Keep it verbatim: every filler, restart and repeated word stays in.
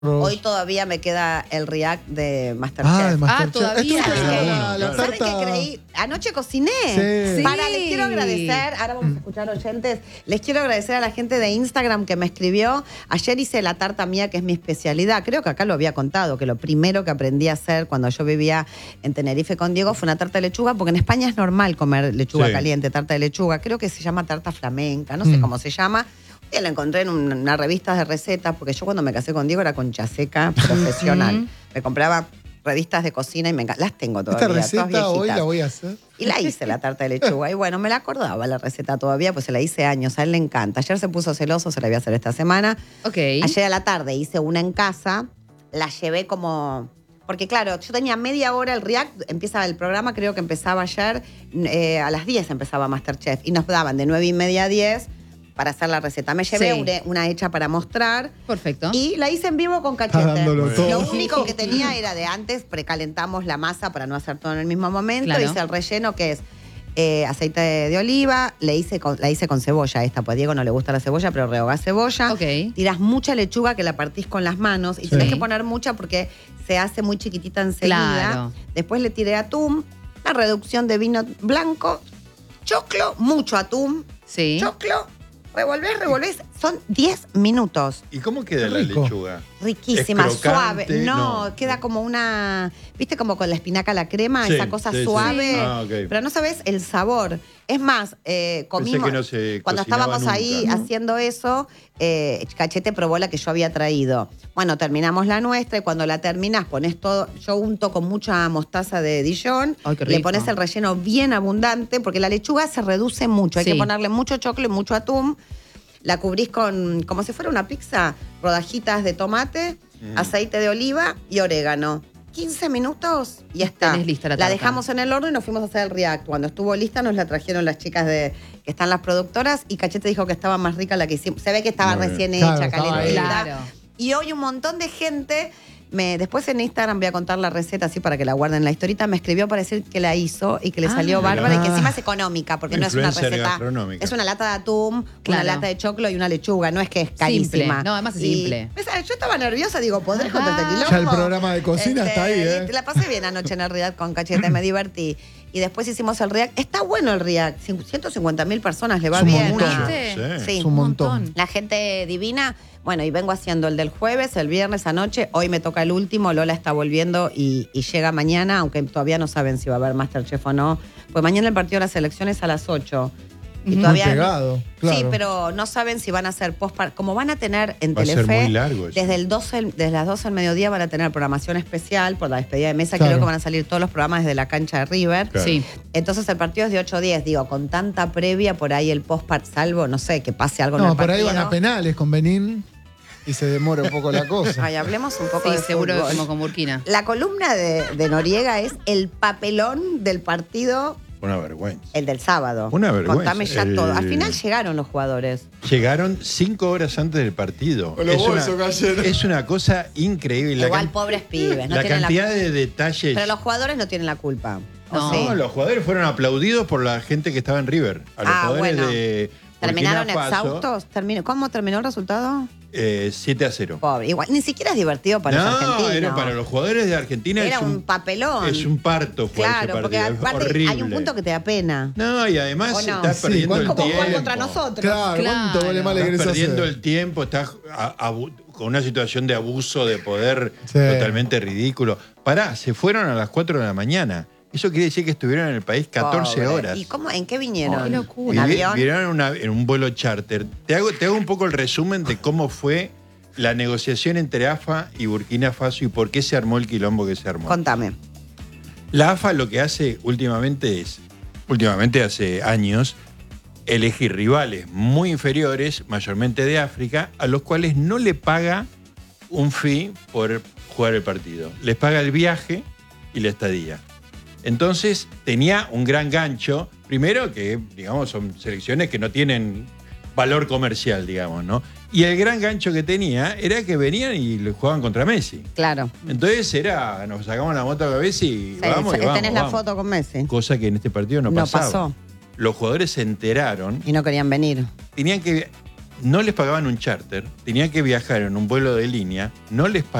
Hoy todavía me queda el react de Masterchef. Ah, de Masterchef. Ah, todavía. Estuviste ¿Sabes haciendo qué? la, la ¿Sabes tarta. qué creí? Anoche cociné. Sí. Para, les quiero agradecer. Ahora vamos a escuchar oyentes. Les quiero agradecer a la gente de Instagram que me escribió. Ayer hice la tarta mía, que es mi especialidad. Creo que acá lo había contado, que lo primero que aprendí a hacer cuando yo vivía en Tenerife con Diego fue una tarta de lechuga, porque en España es normal comer lechuga Sí. caliente, tarta de lechuga. Creo que se llama tarta flamenca, no sé Mm. cómo se llama. Y la encontré en una, una revista de recetas, porque yo cuando me casé con Diego era concha seca profesional. Me compraba revistas de cocina y me encanta. Las tengo todavía. Esta todas receta hoy viejitas. la voy a hacer. Y la hice, la tarta de lechuga. Y bueno, me la acordaba la receta todavía, pues se la hice años. A él le encanta. Ayer se puso celoso, se la voy a hacer esta semana. Ok. Ayer a la tarde hice una en casa, la llevé como... Porque claro, yo tenía media hora el react, empieza el programa, creo que empezaba ayer, eh, a las diez empezaba Masterchef. Y nos daban de nueve y media a diez para hacer la receta. Me llevé Sí. una, una hecha para mostrar. Perfecto. Y la hice en vivo con Está Cachete. dándolo todo. Lo único que tenía era de antes, precalentamos la masa para no hacer todo en el mismo momento. Claro. Hice el relleno, que es eh, aceite de, de oliva. Le hice con, la hice con cebolla esta, pues a Diego no le gusta la cebolla, pero rehogás cebolla. Ok. Tirás mucha lechuga que la partís con las manos. Y Sí. tenés que poner mucha porque se hace muy chiquitita enseguida. Claro. Después le tiré atún, una reducción de vino blanco, choclo, mucho atún, Sí. choclo, revolvés, revolvés. Son diez minutos. ¿Y cómo queda Qué la rico. lechuga? Riquísima, ¿Es crocante? suave. No, No. queda como una. ¿Viste como con la espinaca la crema? Sí, esa cosa sí, sí. suave. Ah, ok. Pero no sabes el sabor. Es más, eh, comimos. que no se cuando cocinaba estábamos nunca. ahí haciendo eso, eh, Cachete probó la que yo había traído. Bueno, terminamos la nuestra y cuando la terminás pones todo. Yo unto con mucha mostaza de Dijon. Ay, qué Le rico. pones el relleno bien abundante porque la lechuga se reduce mucho. Hay Sí. que ponerle mucho choclo y mucho atún. La cubrís con, como si fuera una pizza, rodajitas de tomate, Mm. aceite de oliva y orégano. quince minutos y ya está. Tenés lista la tarta. dejamos en el horno y nos fuimos a hacer el react. Cuando estuvo lista nos la trajeron las chicas de que están las productoras y Cachete dijo que estaba más rica la que hicimos. Se ve que estaba Muy recién bien. hecha, Claro, estaba ahí. calentita. Claro. Y hoy un montón de gente, me, después en Instagram voy a contar la receta así para que la guarden en la historita, me escribió para decir que la hizo y que le Ah, salió mira. bárbara y que Ah. encima es económica, porque no es una Influencer receta. gastronómica. Es una lata de atún, Claro. una lata de choclo y una lechuga, no es que es carísima. Simple. No, además es Y, simple. ¿ves? Yo estaba nerviosa, digo, ¿podré Ajá. contar este quilombo? Ya el programa de cocina está ahí, ¿eh? y La pasé bien anoche en el React con Cachete, me divertí. Y después hicimos el React. Está bueno el React, ciento cincuenta mil personas le va Es un bien. montón. ¿no? ¿Viste? Sí. Sí. Es un montón. La gente divina. Bueno, y vengo haciendo el del jueves, el viernes anoche. Hoy me toca el último. Lola está volviendo y, y llega mañana, aunque todavía no saben si va a haber Masterchef o no. Pues mañana el partido de las elecciones a las ocho. Y Muy todavía. pegado, claro. Sí, pero no saben si van a hacer post. Como van a tener en Va a ser Telefe. muy largo eso. Desde, el doce, desde las doce del mediodía van a tener programación especial por la despedida de mesa. Claro. Creo que van a salir todos los programas desde la cancha de River. Claro. Sí. Entonces el partido es de ocho a diez, digo, con tanta previa por ahí el post-part, salvo, no sé, que pase algo en No, el por partido. ahí van a penales con Benín y se demora un poco la cosa. Ay, hablemos un poco Sí, de seguro fútbol. como con Burkina. La columna de, de Noriega es el papelón del partido, Una vergüenza. el del sábado. Una vergüenza. Contame ya El- todo. Al final llegaron los jugadores. Llegaron cinco horas antes del partido. Con los es, bolsos una, cayeron. es una cosa increíble. La Igual can- pobres pibes, no la tienen cantidad la de detalles. Pero los jugadores no tienen la culpa. ¿o No. sí? No, los jugadores fueron aplaudidos por la gente que estaba en River. A los Ah, jugadores bueno. de ¿Terminaron Burkina Faso, exhaustos? Terminó- ¿Cómo terminó el resultado? eh, siete a cero. Pobre. Igual, ni siquiera es divertido para los no, argentinos. era para los jugadores de Argentina. Era es un, papelón. Es un parto fue ese Claro, porque partido. Es aparte horrible. hay un punto que te da pena. No, y además ¿O no? estás Sí, perdiendo el ¿cuánto- Como jugar tiempo. contra nosotros. Claro, ¿cuánto Claro. vale más le Estás querés perdiendo hacer? el tiempo, estás a- abu- con una situación de abuso de poder Sí. totalmente ridículo. Pará, se fueron a las cuatro de la mañana. Eso quiere decir que estuvieron en el país catorce Pobre. horas. ¿Y cómo, en qué vinieron? Qué locura. ¿Un Y vi- avión? Vinieron en, una- en un vuelo charter. Te hago, te hago un poco el resumen de cómo fue la negociación entre A F A y Burkina Faso y por qué se armó el quilombo que se armó. Contame. La A F A lo que hace últimamente es, últimamente hace años, elegir rivales muy inferiores, mayormente de África, a los cuales no le paga un fee por jugar el partido. Les paga el viaje y la estadía. Entonces tenía un gran gancho, primero que, digamos, son selecciones que no tienen valor comercial, digamos, ¿no? Y el gran gancho que tenía era que venían y le jugaban contra Messi. Claro. Entonces era, nos sacamos la moto a Messi y Sí, vamos y vamos, tenés la vamos. foto con Messi. Cosa que en este partido no, No pasaba. pasó. Los jugadores se enteraron, Y no querían venir. tenían que no les pagaban un charter, tenían que viajar en un vuelo de línea, no les